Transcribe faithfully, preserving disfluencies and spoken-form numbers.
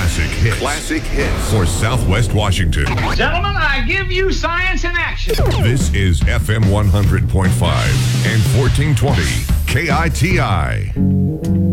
classic hits. Classic hits for Southwest Washington. Gentlemen, I give you science in action. This is F M one hundred point five and fourteen twenty K I T I.